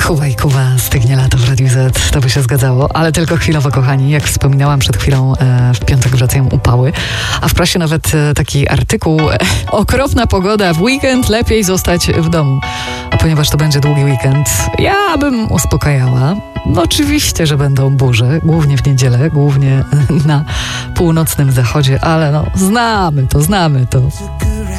Kuba, stygnie lato w Radiu Z, to by się zgadzało, ale tylko chwilowo, kochani. Jak wspominałam przed chwilą, w piątek wracają upały, a w prasie nawet taki artykuł: okropna pogoda, w weekend lepiej zostać w domu. A ponieważ to będzie długi weekend, ja bym uspokajała. No oczywiście, że będą burze, głównie w niedzielę, głównie na północnym zachodzie, ale no znamy to.